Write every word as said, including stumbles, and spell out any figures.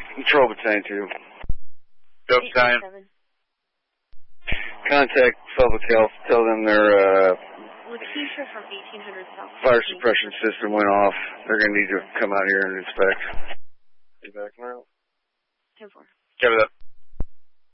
Control Battalion two. Go Battalion. Contact Public Health. Tell them their uh, Lakeisha from eighteen hundred South. Fire suppression system went off. They're going to need to come out here and inspect. Get back now. ten four. Cover that.